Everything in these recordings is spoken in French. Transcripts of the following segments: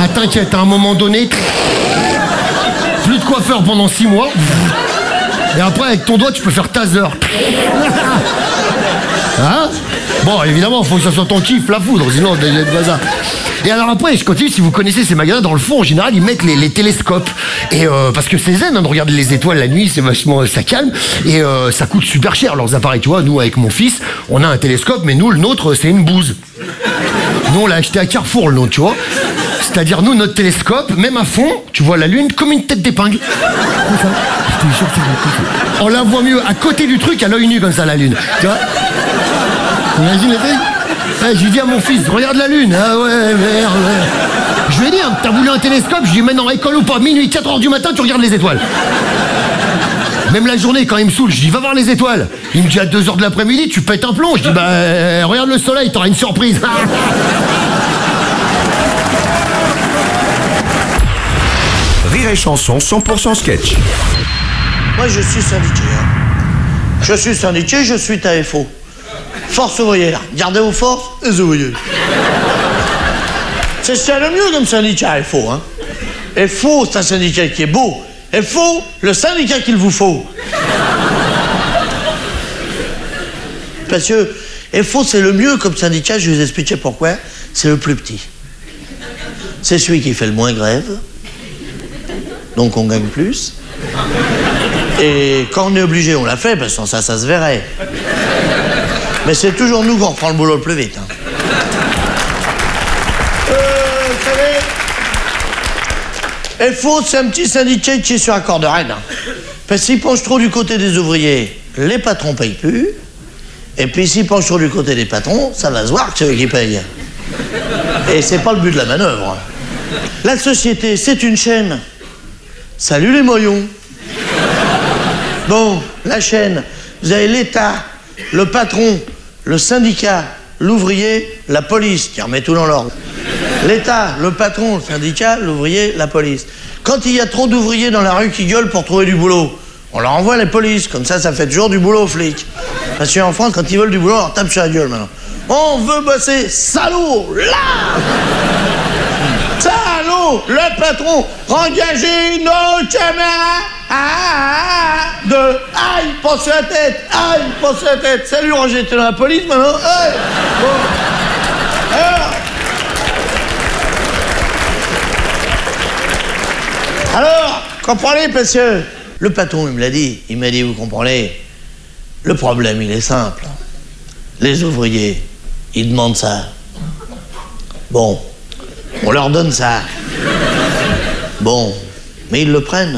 Ah, t'inquiète, à un moment donné, plus de coiffeur pendant 6 mois. Et après, avec ton doigt, tu peux faire taser. Hein? Bon, évidemment, il faut que ça soit ton kiff, la foudre, sinon, c'est le bazar. Et alors après, je continue, si vous connaissez ces magasins, dans le fond, en général, ils mettent les télescopes. Et parce que c'est zen, hein, de regarder les étoiles la nuit, c'est vachement, ça calme. Et ça coûte super cher, leurs appareils. Tu vois, nous, avec mon fils, on a un télescope, mais nous, le nôtre, c'est une bouse. Nous, on l'a acheté à Carrefour, le nôtre, tu vois. C'est-à-dire, nous, notre télescope, même à fond, tu vois la Lune comme une tête d'épingle. Comme ça. Je te jure, on la voit mieux à côté du truc, à l'œil nu, comme ça, la Lune. Tu vois? Imagine le truc. Ouais, j'ai dit à mon fils, regarde la Lune. Ah ouais, merde, ouais. Je lui ai dit, hein, t'as voulu un télescope? Je lui ai dit, maintenant, école ou pas, minuit, 4h du matin, tu regardes les étoiles. Même la journée, quand il me saoule, je dis, va voir les étoiles. Il me dit, à 2h de l'après-midi, tu pètes un plomb. Je dis, bah, regarde le soleil, t'auras une surprise. Rire et Chanson 100% sketch. Moi, je suis syndiqué. Hein. Je suis syndiqué, je suis TAFO. Force ouvrière. Gardez vos forces, les ouvriers. C'est ce qu'il y a le mieux comme syndicat, FO. Hein. FO, c'est un syndicat qui est beau. FO, le syndicat qu'il vous faut. Parce que FO, c'est le mieux comme syndicat, je vais vous expliquer pourquoi. C'est le plus petit. C'est celui qui fait le moins grève. Donc on gagne plus. Et quand on est obligé, on l'a fait, parce que ça se verrait. Mais c'est toujours nous qu'on reprend le boulot le plus vite. Hein. Vous savez, FO, c'est un petit syndicat qui est sur la corde raide. Hein. Parce qu'il penche trop du côté des ouvriers, les patrons payent plus. Et puis s'il penche trop du côté des patrons, ça va se voir que c'est eux qui payent. Et c'est pas le but de la manœuvre. La société, c'est une chaîne. Salut les moyons. Bon, la chaîne, vous avez l'État, le patron, le syndicat, l'ouvrier, la police, qui remet tout dans l'ordre. L'État, le patron, le syndicat, l'ouvrier, la police. Quand il y a trop d'ouvriers dans la rue qui gueulent pour trouver du boulot, on leur envoie les polices, comme ça fait toujours du boulot aux flics. Parce qu'en France, quand ils veulent du boulot, on leur tape sur la gueule maintenant. On veut bosser, salaud, là! Salaud, le patron, engagez nos camarades de aïe, pensez la tête, aïe, pensez la tête. Salut, Roger, t'es dans la police maintenant? Aïe. Bon. Alors, comprenez, parce que le patron, il me l'a dit, il m'a dit, vous comprenez, le problème, il est simple. Les ouvriers, ils demandent ça. Bon. On leur donne ça. Bon, mais ils le prennent.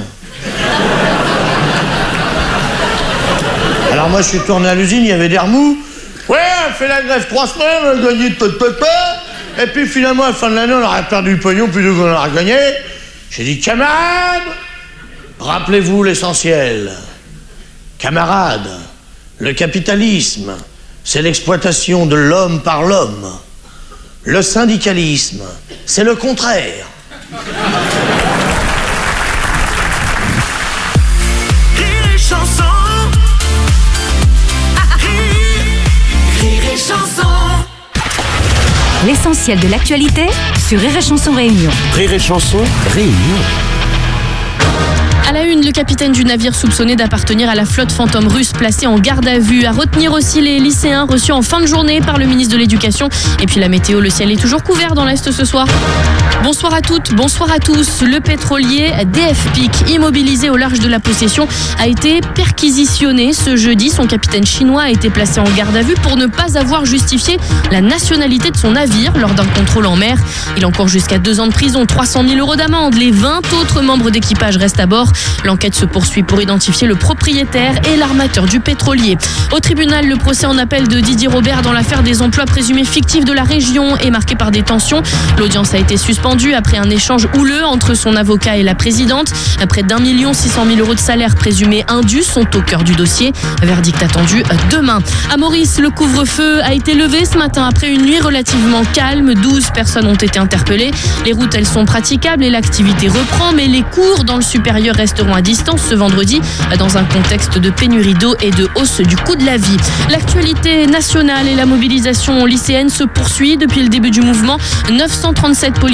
Alors moi, je suis tourné à l'usine, il y avait des remous. Ouais, on fait la grève 3 semaines, on a gagné de et puis finalement, à la fin de l'année, on aurait perdu le pognon plutôt qu'on aurait gagné. J'ai dit, camarades, rappelez-vous l'essentiel. Camarades, le capitalisme, c'est l'exploitation de l'homme par l'homme. Le syndicalisme, c'est le contraire. Rire et Chanson. Rire et Chanson. L'essentiel de l'actualité sur Rire et Chanson Réunion. Rire et Chanson Réunion. À la une, le capitaine du navire soupçonné d'appartenir à la flotte fantôme russe placé en garde à vue. À retenir aussi les lycéens reçus en fin de journée par le ministre de l'Éducation. Et puis la météo, le ciel est toujours couvert dans l'Est ce soir. Bonsoir à toutes, bonsoir à tous. Le pétrolier DFPIC, immobilisé au large de la Possession, a été perquisitionné ce jeudi. Son capitaine chinois a été placé en garde à vue pour ne pas avoir justifié la nationalité de son navire lors d'un contrôle en mer. Il encourt jusqu'à 2 ans de prison, 300 000 € d'amende. Les 20 autres membres d'équipage restent à bord. L'enquête se poursuit pour identifier le propriétaire et l'armateur du pétrolier. Au tribunal, le procès en appel de Didier Robert dans l'affaire des emplois présumés fictifs de la région est marqué par des tensions. L'audience a été suspendue après un échange houleux entre son avocat et la présidente. Près d'1 600 000 € de salaire présumés indus sont au cœur du dossier. Verdict attendu demain. À Maurice, le couvre-feu a été levé ce matin après une nuit relativement calme. 12 personnes ont été interpellées. Les routes, elles sont praticables et l'activité reprend, mais les cours dans le supérieur resteront à distance ce vendredi dans un contexte de pénurie d'eau et de hausse du coût de la vie. L'actualité nationale et la mobilisation lycéenne se poursuit depuis le début du mouvement. 937 policiers